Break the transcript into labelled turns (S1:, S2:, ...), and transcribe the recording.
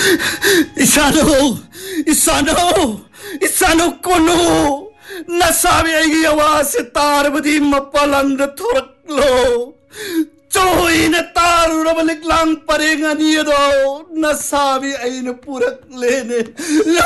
S1: Isano! Isano! Isano kono! Nasabi ay yawa si Tarbadi mapalang na turaklo! Choy na taru na baliklang paringan niya do! Nasabi ay napurak lene!